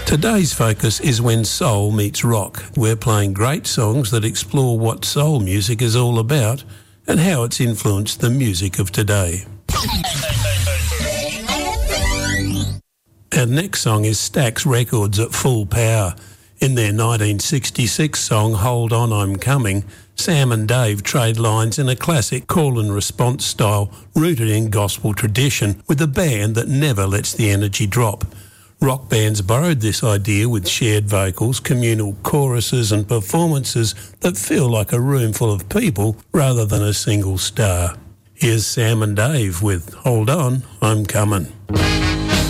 Today's focus is when soul meets rock. We're playing great songs that explore what soul music is all about and how it's influenced the music of today. Our next song is Stax Records at full power. In their 1966 song Hold On I'm Coming, Sam and Dave trade lines in a classic call and response style rooted in gospel tradition with a band that never lets the energy drop. Rock bands borrowed this idea with shared vocals, communal choruses and performances that feel like a room full of people rather than a single star. Here's Sam and Dave with Hold On, I'm Coming.